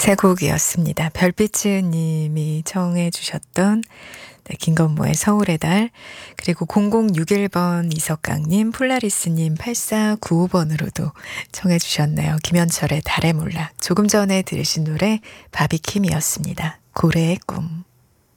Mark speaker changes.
Speaker 1: 세 곡이었습니다. 별빛은 님이 청해 주셨던 김건모의 서울의 달, 그리고 0061번 이석강님, 폴라리스님 8495번으로도 청해 주셨네요. 김현철의 달의 몰락. 조금 전에 들으신 노래 바비킴이었습니다. 고래의 꿈.